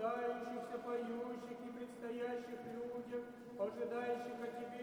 рождающихся, поющих и предстоящих людях, ожидающих от Тебе